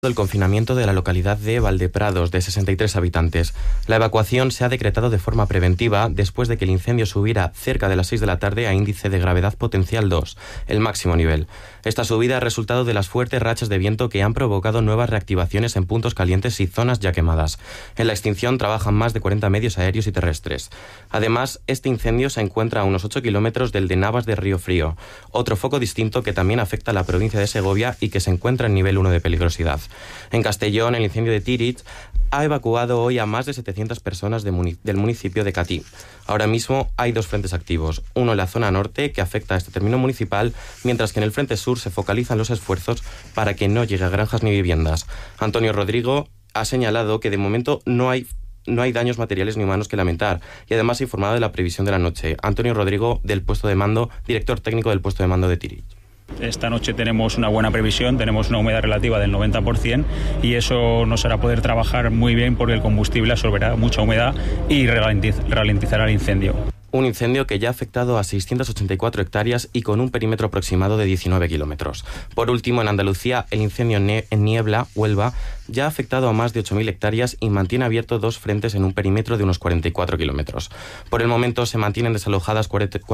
El confinamiento de la localidad de Valdeprados, de 63 habitantes. La evacuación se ha decretado de forma preventiva después de que el incendio subiera cerca de las 6 de la tarde a índice de gravedad potencial 2, el máximo nivel. Esta subida ha resultado de las fuertes rachas de viento que han provocado nuevas reactivaciones en puntos calientes y zonas ya quemadas. En la extinción trabajan más de 40 medios aéreos y terrestres. Además, este incendio se encuentra a unos 8 kilómetros del de Navas de Río Frío, otro foco distinto que también afecta a la provincia de Segovia y que se encuentra en nivel 1 de peligrosidad. En Castellón, el incendio de Tíritz ha evacuado hoy a más de 700 personas del municipio de Catí. Ahora mismo hay dos frentes activos, uno en la zona norte, que afecta a este término municipal, mientras que en el frente sur se focalizan los esfuerzos para que no llegue a granjas ni viviendas. Antonio Rodrigo ha señalado que de momento no hay daños materiales ni humanos que lamentar, y además ha informado de la previsión de la noche. Antonio Rodrigo, del puesto de mando, director técnico del puesto de mando de Tíritz. Esta noche tenemos una buena previsión, tenemos una humedad relativa del 90% y eso nos hará poder trabajar muy bien porque el combustible absorberá mucha humedad y ralentizará el incendio. Un incendio que ya ha afectado a 684 hectáreas y con un perímetro aproximado de 19 kilómetros. Por último, en Andalucía, el incendio en Niebla, Huelva, ya ha afectado a más de 8.000 hectáreas y mantiene abierto dos frentes en un perímetro de unos 44 kilómetros. Por el momento se mantienen desalojadas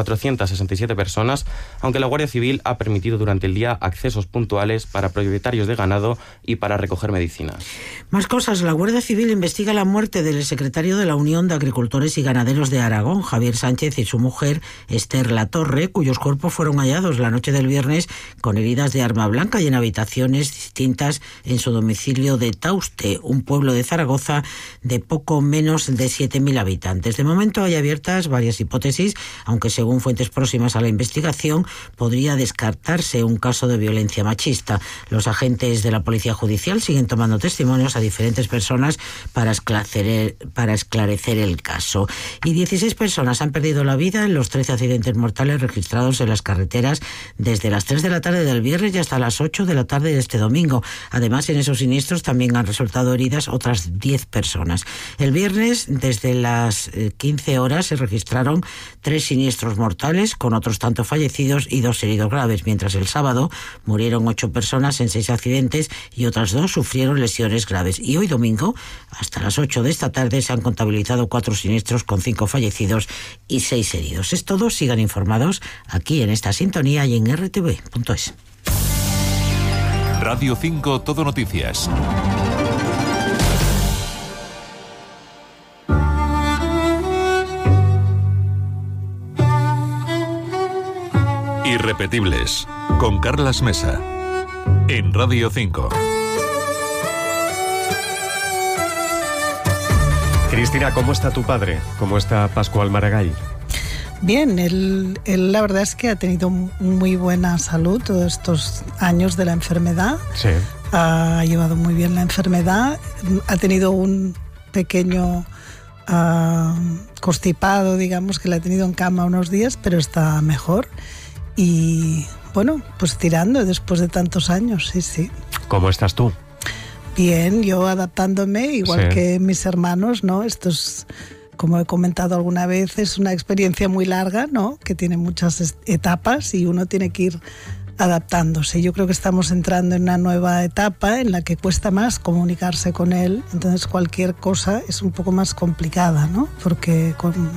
467 personas, aunque la Guardia Civil ha permitido durante el día accesos puntuales para propietarios de ganado y para recoger medicinas. Más cosas. La Guardia Civil investiga la muerte del secretario de la Unión de Agricultores y Ganaderos de Aragón, Javier Sánchez, y su mujer, Esther Latorre, cuyos cuerpos fueron hallados la noche del viernes con heridas de arma blanca y en habitaciones distintas en su domicilio de Tauste, un pueblo de Zaragoza de poco menos de 7.000 habitantes. De momento hay abiertas varias hipótesis, aunque según fuentes próximas a la investigación podría descartarse un caso de violencia machista. Los agentes de la Policía Judicial siguen tomando testimonios a diferentes personas para esclarecer el caso. Y 16 personas han perdido la vida en los 13 accidentes mortales registrados en las carreteras desde las 3 de la tarde del viernes y hasta las 8 de la tarde de este domingo. Además, en esos siniestros también han resultado heridas otras 10 personas. El viernes, desde las 15 horas, se registraron 3 siniestros mortales, con otros tantos fallecidos y 2 heridos graves, mientras el sábado murieron 8 personas en 6 accidentes y otras 2 sufrieron lesiones graves. Y hoy domingo, hasta las 8 de esta tarde, se han contabilizado 4 siniestros con 5 fallecidos y 6 heridos. Es todo. Sigan informados aquí en esta sintonía y en rtv.es. Radio 5 Todo Noticias. Irrepetibles, con Carlas Mesa, en Radio 5. Cristina, ¿cómo está tu padre? ¿Cómo está Pascual Maragall? Bien, él la verdad es que ha tenido muy buena salud todos estos años de la enfermedad. Sí. Ha llevado muy bien la enfermedad, ha tenido un pequeño constipado, digamos, que le ha tenido en cama unos días, pero está mejor. Y bueno, pues tirando después de tantos años, sí. ¿Cómo estás tú? Bien, yo adaptándome, igual Sí. que mis hermanos, ¿no? Esto es, como he comentado alguna vez, es una experiencia muy larga, ¿no? Que tiene muchas etapas y uno tiene que ir adaptándose. Yo creo que estamos entrando en una nueva etapa en la que cuesta más comunicarse con él, entonces cualquier cosa es un poco más complicada, ¿no? Porque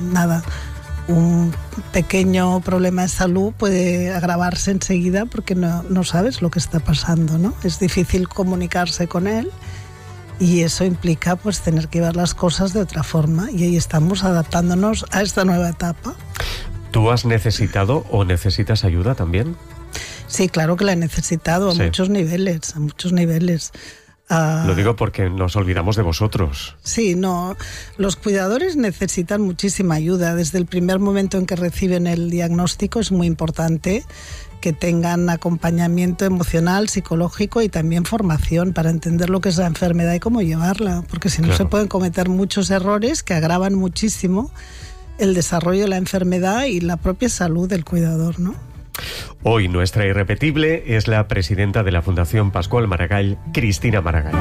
un pequeño problema de salud puede agravarse enseguida porque no sabes lo que está pasando, ¿no? Es difícil comunicarse con él y eso implica pues tener que ver las cosas de otra forma y ahí estamos adaptándonos a esta nueva etapa. ¿Tú has necesitado o necesitas ayuda también? Sí, claro que la he necesitado a muchos niveles. Lo digo porque nos olvidamos de vosotros. Sí, no. Los cuidadores necesitan muchísima ayuda. Desde el primer momento en que reciben el diagnóstico es muy importante que tengan acompañamiento emocional, psicológico y también formación para entender lo que es la enfermedad y cómo llevarla. Porque si no, Claro, se pueden cometer muchos errores que agravan muchísimo el desarrollo de la enfermedad y la propia salud del cuidador, ¿no? Hoy nuestra irrepetible es la presidenta de la Fundación Pascual Maragall, Cristina Maragall.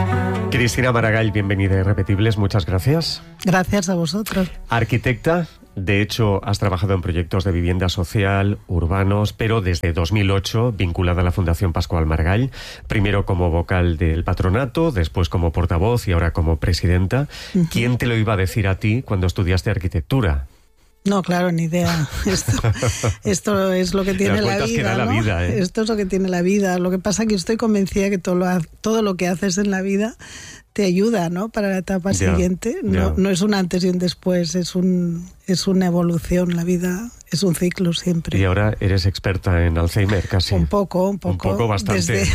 Cristina Maragall, bienvenida a Irrepetibles, muchas gracias. Gracias a vosotros. Arquitecta, De hecho, has trabajado en proyectos de vivienda social, urbanos, pero desde 2008 vinculada a la Fundación Pascual Maragall, primero como vocal del patronato, después como portavoz y ahora como presidenta. Uh-huh. ¿Quién te lo iba a decir a ti cuando estudiaste arquitectura? No, claro, ni idea. Esto es lo que tiene la vida, ¿no? Esto es lo que tiene la vida. Lo que pasa es que estoy convencida que todo lo que haces en la vida te ayuda, ¿no? Para la etapa siguiente. No es un antes y un después, es una evolución. La vida es un ciclo siempre. Y ahora eres experta en Alzheimer, casi. Un poco, bastante.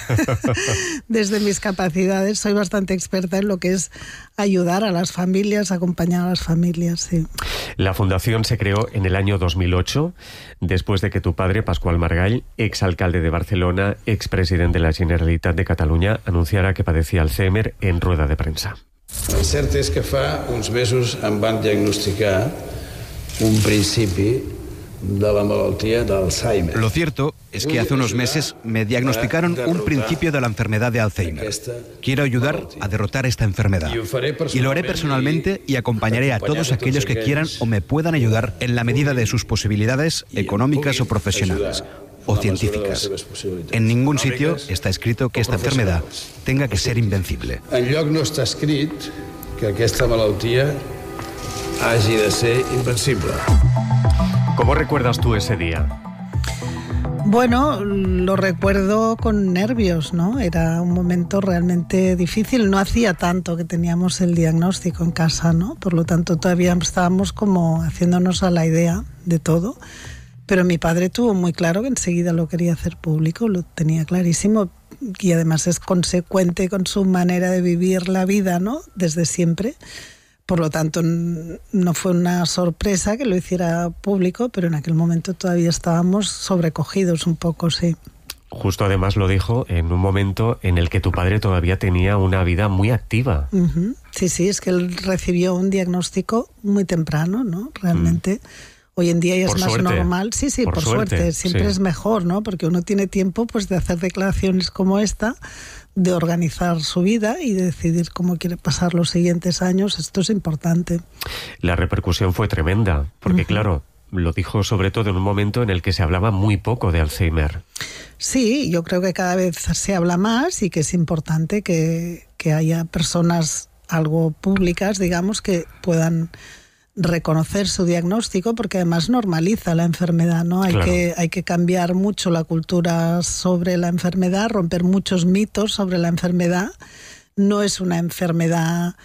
Desde mis capacidades soy bastante experta en lo que es ayudar a las familias, acompañar a las familias, sí. La fundación se creó en el año 2008, después de que tu padre, Pascual Maragall, exalcalde de Barcelona, expresidente de la Generalitat de Catalunya, anunciara que padecía Alzheimer en rueda de prensa. El cert és que fa uns mesos em van diagnosticar un principi de la malaltia d'Alzheimer. Lo cierto es que hace unos meses me diagnosticaron un principio de la enfermedad de Alzheimer. Quiero ayudar a derrotar esta enfermedad. Y lo haré personalmente y acompañaré a todos aquellos que quieran o me puedan ayudar en la medida de sus posibilidades económicas o profesionales o científicas. En ningún sitio está escrito que esta enfermedad tenga que ser invencible. Enlloc no està escrit que aquesta malaltia hagi de ser invencible. ¿Cómo recuerdas tú ese día? Bueno, lo recuerdo con nervios, ¿no? Era un momento realmente difícil. No hacía tanto que teníamos el diagnóstico en casa, ¿no? Por lo tanto, todavía estábamos como haciéndonos a la idea de todo. Pero mi padre tuvo muy claro que enseguida lo quería hacer público, lo tenía clarísimo, y además es consecuente con su manera de vivir la vida, ¿no? Desde siempre. Por lo tanto, no fue una sorpresa que lo hiciera público, pero en aquel momento todavía estábamos sobrecogidos un poco, sí. Justo además lo dijo en un momento en el que tu padre todavía tenía una vida muy activa. Uh-huh. Sí, es que él recibió un diagnóstico muy temprano, ¿no? Realmente. Hoy en día ya es más normal. Sí, por suerte. Siempre es mejor, ¿no? Porque uno tiene tiempo pues de hacer declaraciones como esta, de organizar su vida y de decidir cómo quiere pasar los siguientes años. Esto es importante. La repercusión fue tremenda, porque claro, lo dijo sobre todo en un momento en el que se hablaba muy poco de Alzheimer. Sí, yo creo que cada vez se habla más y que es importante que haya personas algo públicas, digamos, que puedan reconocer su diagnóstico, porque además normaliza la enfermedad, ¿no? Hay que cambiar mucho la cultura sobre la enfermedad, romper muchos mitos sobre la enfermedad. No es una enfermedad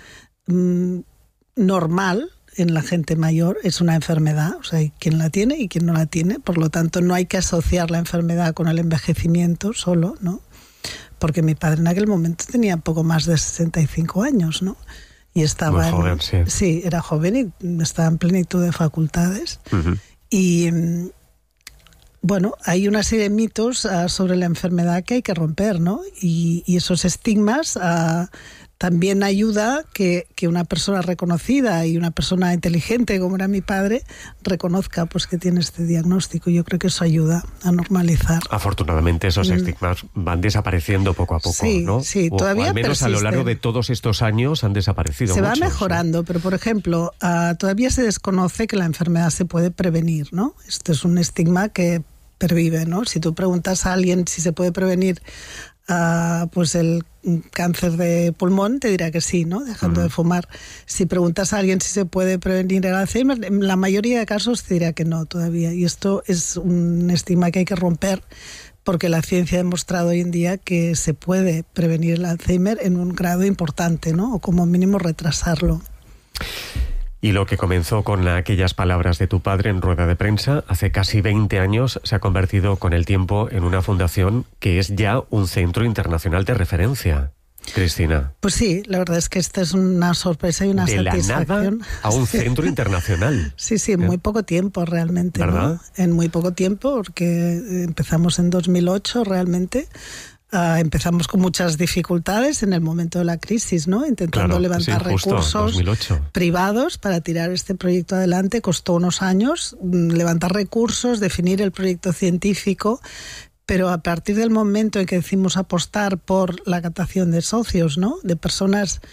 normal en la gente mayor, es una enfermedad, o sea, hay quien la tiene y quien no la tiene, por lo tanto no hay que asociar la enfermedad con el envejecimiento solo, ¿no? Porque mi padre en aquel momento tenía poco más de 65 años, ¿no? Y estaba muy joven, sí, era joven y estaba en plenitud de facultades. Uh-huh. Y bueno, hay una serie de mitos sobre la enfermedad que hay que romper, ¿no? Y esos estigmas también ayuda que una persona reconocida y una persona inteligente, como era mi padre, reconozca pues que tiene este diagnóstico. Yo creo que eso ayuda a normalizar. Afortunadamente esos estigmas van desapareciendo poco a poco, ¿no? Sí, todavía o al menos persisten. A lo largo de todos estos años han desaparecido Se muchos, va mejorando, pero por ejemplo, todavía se desconoce que la enfermedad se puede prevenir, ¿no? Esto es un estigma que pervive, ¿no? Si tú preguntas a alguien si se puede prevenir pues el cáncer de pulmón, te dirá que sí, ¿no? Dejando de fumar. Si preguntas a alguien si se puede prevenir el Alzheimer, en la mayoría de casos te dirá que no todavía. Y esto es un estigma que hay que romper, porque la ciencia ha demostrado hoy en día que se puede prevenir el Alzheimer en un grado importante, ¿no? O como mínimo retrasarlo. Y lo que comenzó con aquellas palabras de tu padre en rueda de prensa hace casi 20 años se ha convertido con el tiempo en una fundación que es ya un centro internacional de referencia. Cristina. Pues sí, la verdad es que esta es una sorpresa y una satisfacción. De la nada a un centro internacional. Sí, en muy poco tiempo realmente. ¿Verdad? ¿No? En muy poco tiempo, porque empezamos en 2008 realmente. Empezamos con muchas dificultades en el momento de la crisis, ¿no? Intentando levantar recursos privados para tirar este proyecto adelante. Costó unos años levantar recursos, definir el proyecto científico, pero a partir del momento en que decidimos apostar por la captación de socios, ¿no? De personas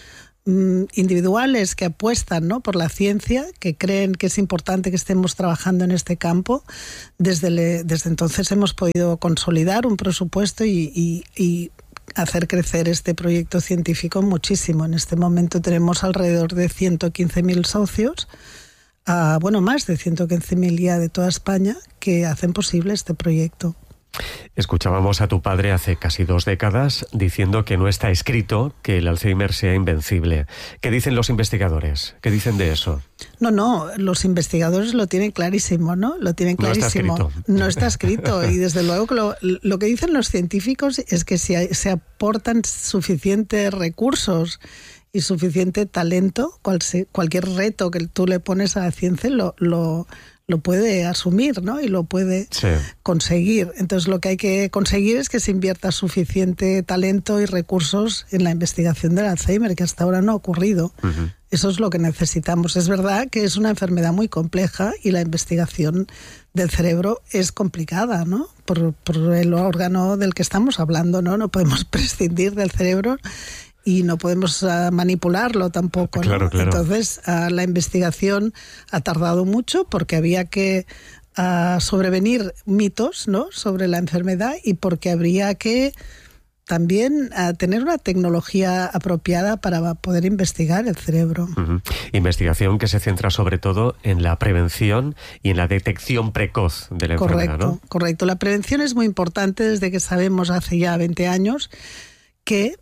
individuales que apuestan, ¿no?, por la ciencia, que creen que es importante que estemos trabajando en este campo. Desde entonces hemos podido consolidar un presupuesto y hacer crecer este proyecto científico muchísimo. En este momento tenemos alrededor de 115.000 socios, más de 115.000 ya de toda España, que hacen posible este proyecto. Escuchábamos a tu padre hace casi 2 décadas diciendo que no está escrito que el Alzheimer sea invencible. ¿Qué dicen los investigadores? ¿Qué dicen de eso? No, los investigadores lo tienen clarísimo, ¿no? Lo tienen clarísimo. No está escrito. Y desde luego que lo que dicen los científicos es que si se aportan suficientes recursos y suficiente talento, cualquier reto que tú le pones a la ciencia lo puede asumir, ¿no? Y lo puede conseguir. Entonces lo que hay que conseguir es que se invierta suficiente talento y recursos en la investigación del Alzheimer, que hasta ahora no ha ocurrido. Uh-huh. Eso es lo que necesitamos. Es verdad que es una enfermedad muy compleja y la investigación del cerebro es complicada, ¿no? Por el órgano del que estamos hablando, ¿no? No podemos prescindir del cerebro y no podemos manipularlo tampoco, ¿no? Claro. Entonces, la investigación ha tardado mucho porque había que sobrevenir mitos, ¿no?, sobre la enfermedad, y porque habría que también tener una tecnología apropiada para poder investigar el cerebro. Uh-huh. Investigación que se centra sobre todo en la prevención y en la detección precoz de la enfermedad, ¿no? Correcto. La prevención es muy importante desde que sabemos hace ya 20 años que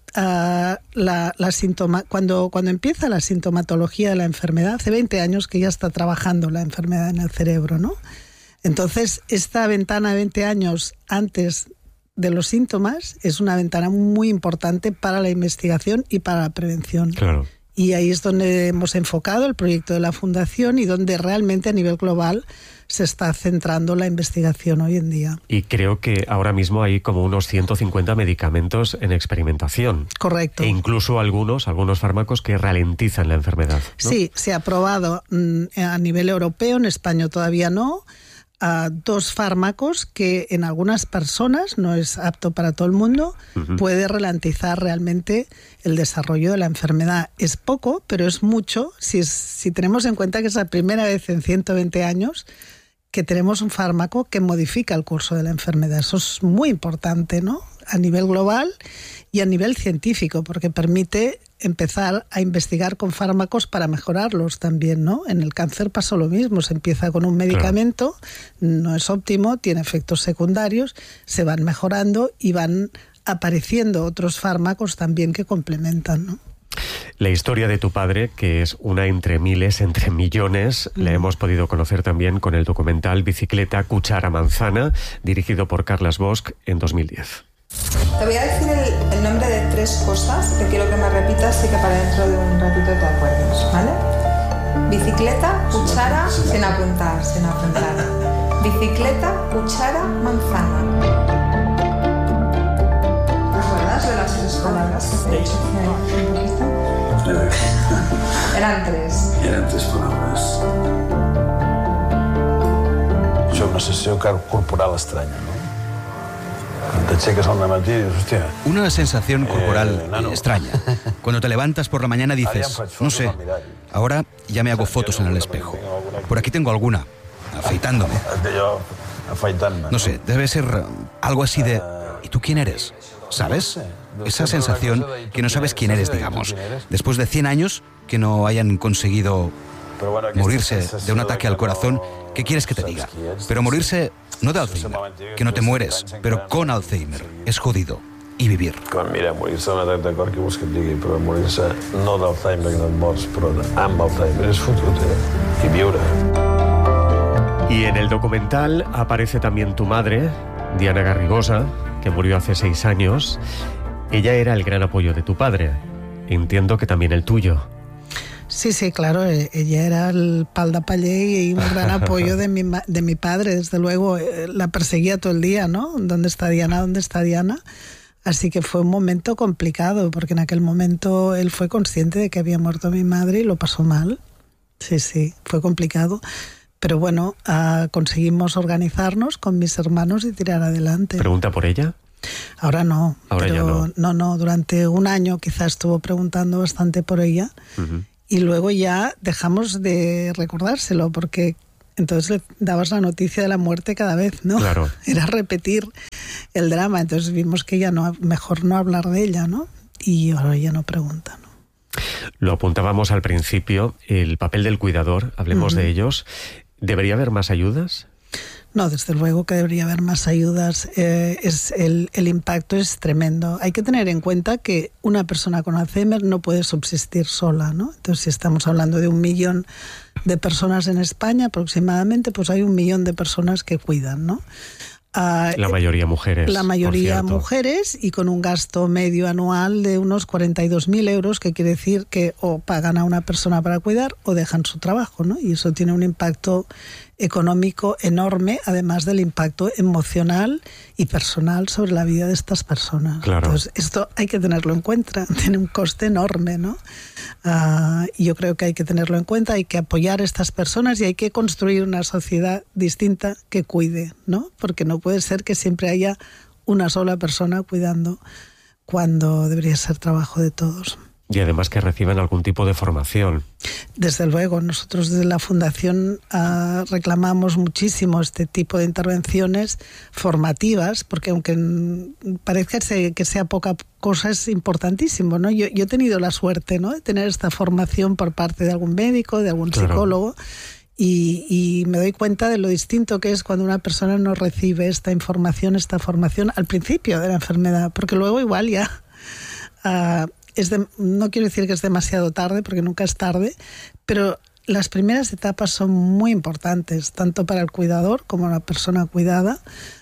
cuando empieza la sintomatología de la enfermedad, hace 20 años que ya está trabajando la enfermedad en el cerebro, ¿no? Entonces, esta ventana de 20 años antes de los síntomas es una ventana muy importante para la investigación y para la prevención. Claro. Y ahí es donde hemos enfocado el proyecto de la Fundación y donde realmente a nivel global se está centrando la investigación hoy en día. Y creo que ahora mismo hay como unos 150 medicamentos en experimentación. Correcto. E incluso algunos fármacos que ralentizan la enfermedad, ¿no? Sí, se ha aprobado a nivel europeo, en España todavía no, 2 fármacos que en algunas personas, no es apto para todo el mundo, uh-huh, puede ralentizar realmente el desarrollo de la enfermedad. Es poco, pero es mucho si tenemos en cuenta que es la primera vez en 120 años que tenemos un fármaco que modifica el curso de la enfermedad. Eso es muy importante, ¿no?, a nivel global y a nivel científico, porque permite empezar a investigar con fármacos para mejorarlos también, ¿no? En el cáncer pasó lo mismo, se empieza con un medicamento, no es óptimo, tiene efectos secundarios, se van mejorando y van apareciendo otros fármacos también que complementan, ¿no? La historia de tu padre, que es una entre miles, entre millones, la hemos podido conocer también con el documental Bicicleta, Cuchara, Manzana, dirigido por Carles Bosch en 2010. Te voy a decir el nombre de 3 cosas que quiero que me repitas y que para dentro de un ratito te acuerdes, ¿vale? Bicicleta, cuchara, sin apuntar. Bicicleta, cuchara, manzana. ¿Te acuerdas de las 3 palabras que te he dicho hace un poquito? Eran 3. Eren 3 palabras. Això, una sensació corporal estranya, no? T'aixeques al matí y dices, hostia. Una sensación corporal extraña. Cuando te levantas por la mañana dices, no sé, ahora ya me hago fotos en el espejo. Por aquí tengo alguna, afeitándome. No sé, debe ser algo así de, ¿y tú quién eres? ¿Sabes? Esa sensación que no sabes quién eres, digamos. Después de 100 años que no hayan conseguido morirse de un ataque al corazón, ¿qué quieres que te diga? Pero morirse no de Alzheimer, que no te mueres, pero con Alzheimer. Es jodido. I vivir. Mira, morir-se d'un atac de cor, que vols que et digui, però morir-se no d'Alzheimer, que no et mors, però amb Alzheimer és fotut, I viure. Y en el documental aparece también tu madre, Diana Garrigosa, que murió hace 6 años. Ella era el gran apoyo de tu padre. Entiendo que también el tuyo. Sí, claro, ella era el pal de paller y un gran apoyo de mi padre, desde luego. La perseguía todo el día, ¿no? ¿Dónde está Diana? ¿Dónde está Diana? Así que fue un momento complicado, porque en aquel momento él fue consciente de que había muerto mi madre y lo pasó mal. Sí, fue complicado. Pero bueno, conseguimos organizarnos con mis hermanos y tirar adelante. ¿Pregunta por ella? Ahora no. Ahora pero ya no. No, durante un año quizás estuvo preguntando bastante por ella. Y luego ya dejamos de recordárselo, porque entonces le dabas la noticia de la muerte cada vez, ¿no? Claro. Era repetir el drama. Entonces vimos que ya no, mejor no hablar de ella, ¿no? Y ahora ya no pregunta, ¿no? Lo apuntábamos al principio, el papel del cuidador, hablemos de ellos. ¿Debería haber más ayudas? No, desde luego que debería haber más ayudas. El impacto es tremendo. Hay que tener en cuenta que una persona con Alzheimer no puede subsistir sola, ¿no? Entonces, si estamos hablando de 1 millón de personas en España aproximadamente, pues hay 1 millón de personas que cuidan, ¿no? La mayoría mujeres. La mayoría mujeres, y con un gasto medio anual de unos 42.000 euros, que quiere decir que o pagan a una persona para cuidar o dejan su trabajo, ¿no? Y eso tiene un impacto económico enorme, además del impacto emocional y personal sobre la vida de estas personas. Claro. Entonces, esto hay que tenerlo en cuenta, tiene un coste enorme, ¿no? Y yo creo que hay que tenerlo en cuenta, hay que apoyar a estas personas y hay que construir una sociedad distinta que cuide, ¿no? Porque no puede ser que siempre haya una sola persona cuidando cuando debería ser trabajo de todos. Y además que reciban algún tipo de formación. Desde luego, nosotros desde la Fundación reclamamos muchísimo este tipo de intervenciones formativas, porque aunque parezca que sea poca cosa, es importantísimo, ¿no? Yo he tenido la suerte, ¿no?, de tener esta formación por parte de algún médico, de algún psicólogo, y me doy cuenta de lo distinto que es cuando una persona no recibe esta información, esta formación al principio de la enfermedad, porque luego igual ya... no quiero decir que es demasiado tarde, porque nunca es tarde, pero las primeras etapas son muy importantes, tanto para el cuidador como la persona cuidada,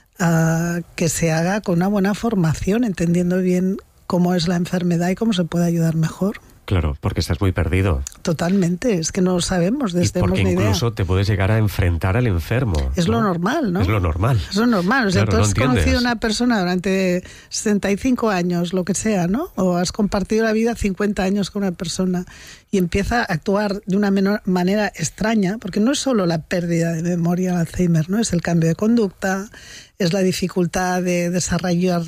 que se haga con una buena formación, entendiendo bien cómo es la enfermedad y cómo se puede ayudar mejor. Claro, porque estás muy perdido. Totalmente, es que no lo sabemos, y porque incluso te puedes llegar a enfrentar al enfermo. Es lo normal, ¿no? Es lo normal. Es lo normal, o sea, claro, tú has conocido a una persona durante 65 años, lo que sea, ¿no? O has compartido la vida 50 años con una persona y empieza a actuar de una manera extraña, porque no es solo la pérdida de memoria, el Alzheimer, ¿no? Es el cambio de conducta, es la dificultad de desarrollar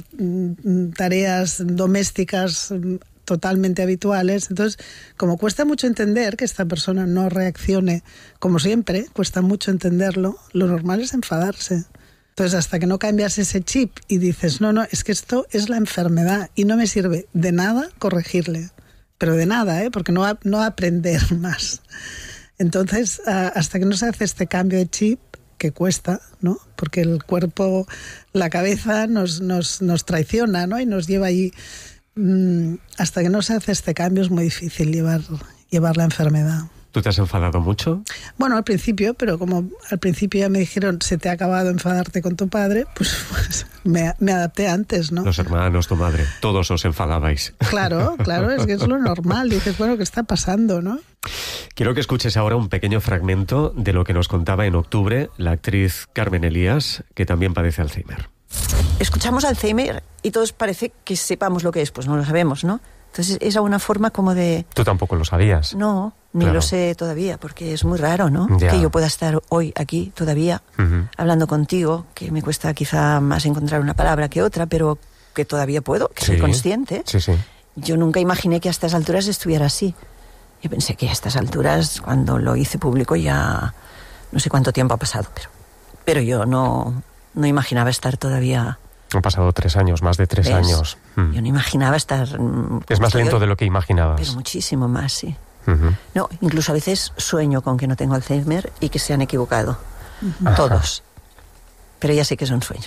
tareas domésticas totalmente habituales. Entonces, como cuesta mucho entender que esta persona no reaccione como siempre, cuesta mucho entenderlo, lo normal es enfadarse. Entonces, hasta que no cambias ese chip y dices, no, es que esto es la enfermedad y no me sirve de nada corregirle, pero de nada, porque no aprender más. Entonces, hasta que no se hace este cambio de chip, que cuesta, ¿no? Porque el cuerpo, la cabeza nos traiciona, ¿no? Y nos lleva allí. Hasta que no se hace este cambio es muy difícil llevar la enfermedad. ¿Tú te has enfadado mucho? Bueno, al principio, pero como al principio ya me dijeron se te ha acabado enfadarte con tu padre, pues me adapté antes, ¿no? Los hermanos, tu madre, todos os enfadabais. Claro, es que es lo normal. Dices, bueno, ¿qué está pasando, no? Quiero que escuches ahora un pequeño fragmento de lo que nos contaba en octubre la actriz Carmen Elías, que también padece Alzheimer. Escuchamos Alzheimer y todos parece que sepamos lo que es, pues no lo sabemos, ¿no? Entonces es una forma como de... Tú tampoco lo sabías. No, ni lo sé todavía, porque es muy raro, ¿no? Ya. Que yo pueda estar hoy aquí todavía hablando contigo, que me cuesta quizá más encontrar una palabra que otra, pero que todavía puedo, que soy consciente. Sí. Yo nunca imaginé que a estas alturas estuviera así. Yo pensé que a estas alturas, cuando lo hice público, ya no sé cuánto tiempo ha pasado, pero yo no imaginaba estar todavía... Han pasado 3 años, más de 3 años. Yo no imaginaba estar... Es más lento de lo que imaginabas. Pero muchísimo más, sí. No, incluso a veces sueño con que no tengo Alzheimer y que se han equivocado. Todos. Pero ya sé que es un sueño.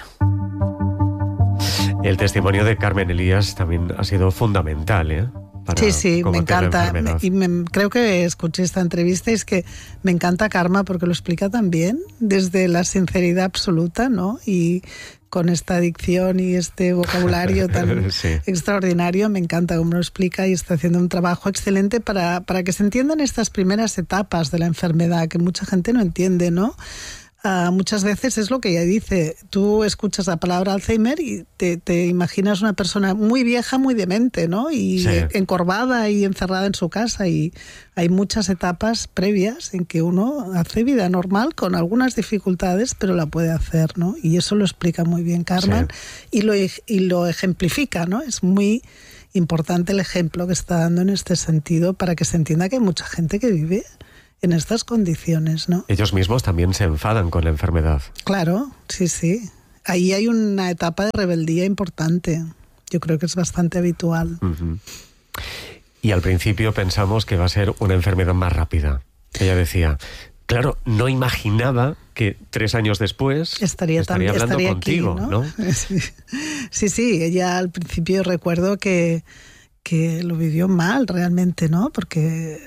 El testimonio de Carmen Elías también ha sido fundamental, ¿eh? Sí, me encanta. Creo que escuché esta entrevista y es que me encanta Karma porque lo explica tan bien, desde la sinceridad absoluta, ¿no? Y con esta dicción y este vocabulario tan extraordinario, me encanta cómo lo explica y está haciendo un trabajo excelente para que se entiendan estas primeras etapas de la enfermedad, que mucha gente no entiende, ¿no? muchas veces es lo que ella dice. Tú escuchas la palabra Alzheimer y te imaginas una persona muy vieja, muy demente, ¿no? Y sí, encorvada y encerrada en su casa. Y hay muchas etapas previas en que uno hace vida normal con algunas dificultades, pero la puede hacer, ¿no? Y eso lo explica muy bien Carmen, sí, y lo ejemplifica, ¿no? Es muy importante el ejemplo que está dando en este sentido para que se entienda que hay mucha gente que vive en estas condiciones, ¿no? Ellos mismos también se enfadan con la enfermedad. Claro, sí, sí. Ahí hay una etapa de rebeldía importante. Yo creo que es bastante habitual. Uh-huh. Y al principio pensamos que va a ser una enfermedad más rápida. Ella decía, claro, no imaginaba que 3 años después estaría hablando contigo, aquí, ¿no? Sí, sí. Ella al principio recuerdo que lo vivió mal realmente, ¿no? Porque,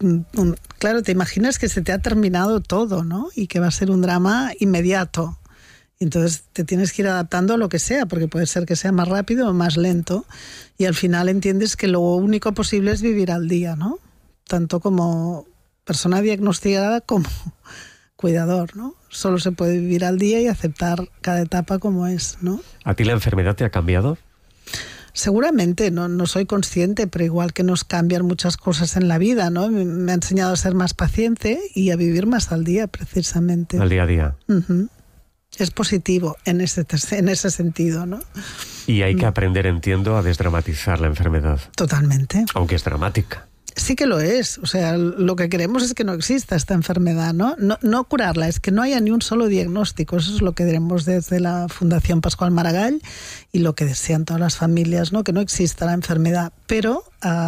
claro, te imaginas que se te ha terminado todo, ¿no? Y que va a ser un drama inmediato. Entonces te tienes que ir adaptando a lo que sea, porque puede ser que sea más rápido o más lento. Y al final entiendes que lo único posible es vivir al día, ¿no? Tanto como persona diagnosticada como cuidador, ¿no? Solo se puede vivir al día y aceptar cada etapa como es, ¿no? ¿A ti la enfermedad te ha cambiado? Seguramente, no soy consciente, pero igual que nos cambian muchas cosas en la vida, ¿no? Me ha enseñado a ser más paciente y a vivir más al día, precisamente. Al día a día. Uh-huh. Es positivo en ese sentido, ¿no? Y hay que aprender, entiendo, a desdramatizar la enfermedad. Totalmente. Aunque es dramática. Sí que lo es, o sea, lo que queremos es que no exista esta enfermedad, ¿no? No curarla, es que no haya ni un solo diagnóstico. Eso es lo que queremos desde la Fundación Pascual Maragall y lo que desean todas las familias, ¿no? Que no exista la enfermedad, pero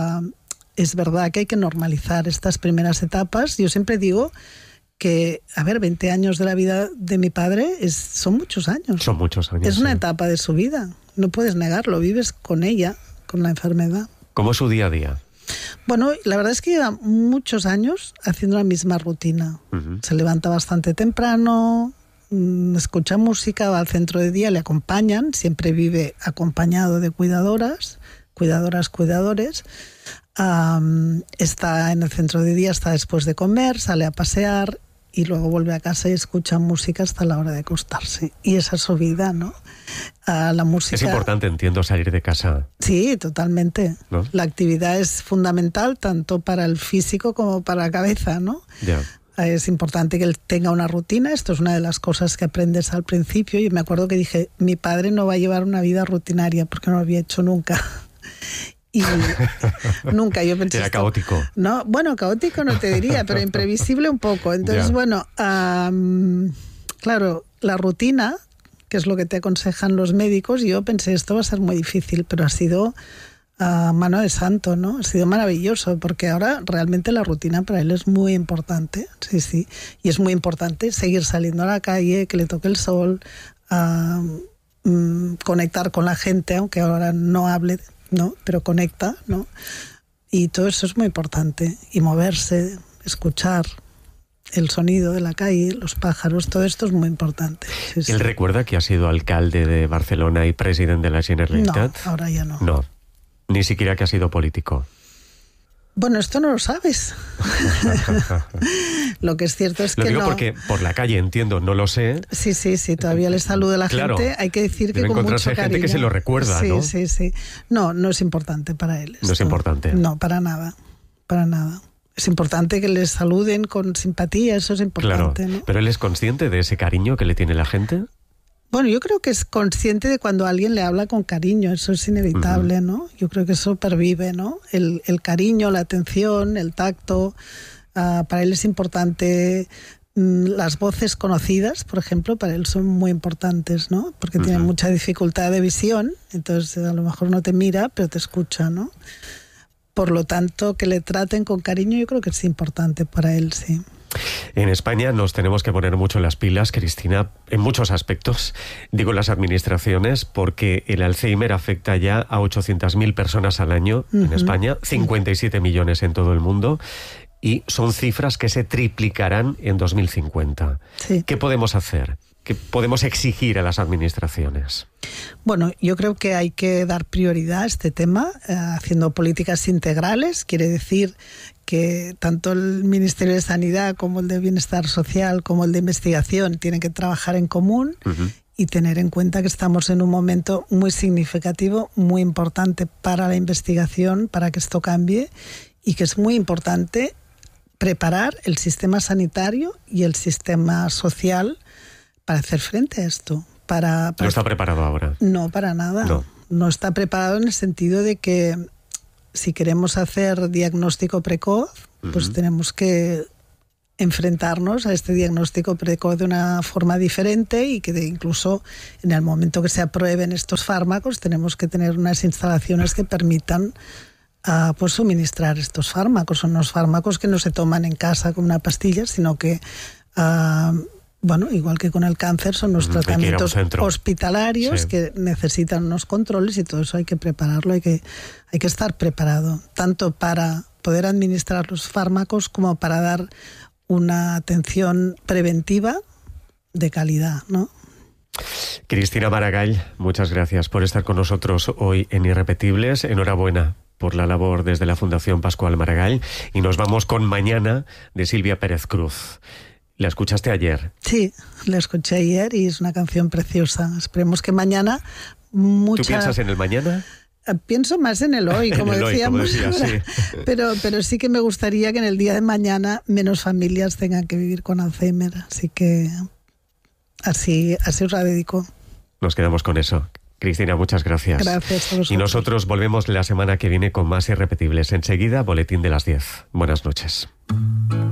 es verdad que hay que normalizar estas primeras etapas. Yo siempre digo que, 20 años de la vida de mi padre son muchos años. Son muchos años. Es una etapa de su vida, no puedes negarlo, vives con ella, con la enfermedad. ¿Cómo es su día a día? Bueno, la verdad es que lleva muchos años haciendo la misma rutina. Uh-huh. Se levanta bastante temprano, escucha música, va al centro de día, le acompañan, siempre vive acompañado de cuidadores. Está en el centro de día, está después de comer, sale a pasear y luego vuelve a casa y escucha música hasta la hora de acostarse. Y esa es su vida, ¿no? La música... Es importante, entiendo, salir de casa. Sí, totalmente. ¿No? La actividad es fundamental tanto para el físico como para la cabeza, ¿no? Ya. Es importante que él tenga una rutina. Esto es una de las cosas que aprendes al principio. Y me acuerdo que dije, mi padre no va a llevar una vida rutinaria porque no lo había hecho nunca. Y nunca yo pensé... Era caótico. No, bueno, caótico no te diría, pero imprevisible un poco. Entonces, bueno, claro, la rutina, que es lo que te aconsejan los médicos, yo pensé, esto va a ser muy difícil, pero ha sido mano de santo, ¿no? Ha sido maravilloso, porque ahora realmente la rutina para él es muy importante, sí. Y es muy importante seguir saliendo a la calle, que le toque el sol, conectar con la gente, aunque ahora no hable, ¿no? Pero conecta, ¿no? Y todo eso es muy importante. Y moverse, escuchar el sonido de la calle, los pájaros, todo esto es muy importante. Sí. ¿Él recuerda que ha sido alcalde de Barcelona y presidente de la Generalitat? No, ahora ya no. No, ni siquiera que ha sido político. Bueno, esto no lo sabes. Lo que es cierto es que no. Lo digo porque por la calle, entiendo, no lo sé. Sí, todavía le saluda a la gente. Hay que decir que con mucho cariño. Gente que se lo recuerda, ¿no? Sí. No es importante para él esto. No es importante. No, para nada. Es importante que les saluden con simpatía, eso es importante, claro. ¿no? ¿Pero él es consciente de ese cariño que le tiene la gente? Bueno, yo creo que es consciente de cuando alguien le habla con cariño, eso es inevitable, ¿no? Yo creo que eso pervive, ¿no? El cariño, la atención, el tacto. Para él es importante las voces conocidas, por ejemplo, para él son muy importantes, ¿no? Porque tiene mucha dificultad de visión, entonces a lo mejor no te mira, pero te escucha, ¿no? Por lo tanto, que le traten con cariño yo creo que es importante para él, sí. En España nos tenemos que poner mucho las pilas, Cristina, en muchos aspectos. Digo las administraciones porque el Alzheimer afecta ya a 800.000 personas al año en España, 57 millones en todo el mundo, y son cifras que se triplicarán en 2050. Sí. ¿Qué podemos hacer ¿Qué podemos exigir a las administraciones? Bueno, yo creo que hay que dar prioridad a este tema, haciendo políticas integrales. Quiere decir que tanto el Ministerio de Sanidad como el de Bienestar Social como el de Investigación tienen que trabajar en común y tener en cuenta que estamos en un momento muy significativo, muy importante para la investigación, para que esto cambie, y que es muy importante preparar el sistema sanitario y el sistema social para hacer frente a esto. ¿No está preparado ahora? No, para nada. No está preparado en el sentido de que si queremos hacer diagnóstico precoz, pues tenemos que enfrentarnos a este diagnóstico precoz de una forma diferente, y que incluso en el momento que se aprueben estos fármacos tenemos que tener unas instalaciones que permitan pues suministrar estos fármacos. Son unos fármacos que no se toman en casa con una pastilla, sino que bueno, igual que con el cáncer, son unos tratamientos hospitalarios que necesitan unos controles, y todo eso hay que prepararlo, hay que estar preparado, tanto para poder administrar los fármacos como para dar una atención preventiva de calidad, ¿no? Cristina Maragall, muchas gracias por estar con nosotros hoy en Irrepetibles. Enhorabuena por la labor desde la Fundación Pascual Maragall. Y nos vamos con Mañana, de Silvia Pérez Cruz. ¿La escuchaste ayer? Sí, la escuché ayer y es una canción preciosa. Esperemos que mañana ¿Tú piensas en el mañana? Pienso más en el hoy, como decíamos. Como decía, sí. Pero sí que me gustaría que en el día de mañana menos familias tengan que vivir con Alzheimer. Así que así os la dedico. Nos quedamos con eso. Cristina, muchas gracias. Gracias a vosotros. Y nosotros volvemos la semana que viene con más Irrepetibles. Enseguida, boletín de las 10. Buenas noches.